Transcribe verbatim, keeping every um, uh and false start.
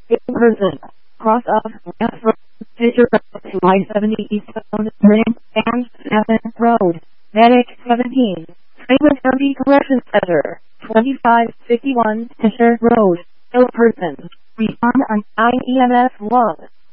in person, cross of West Road, Fisher Road to I seventy Eastbound, Branch and Snapton Road, Medic seventeen, Franklin County Correction Center, twenty-five fifty-one Fisher Road, ill person, respond on nine E M S one.